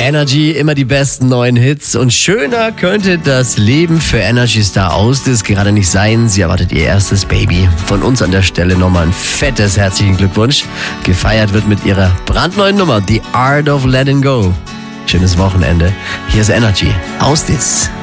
Energy, immer die besten neuen Hits und schöner könnte das Leben für Energy Star Austis gerade nicht sein. Sie erwartet ihr erstes Baby. Von uns an der Stelle nochmal ein fettes herzlichen Glückwunsch. Gefeiert wird mit ihrer brandneuen Nummer The Art of Letting Go. Schönes Wochenende. Hier ist Energy Austis.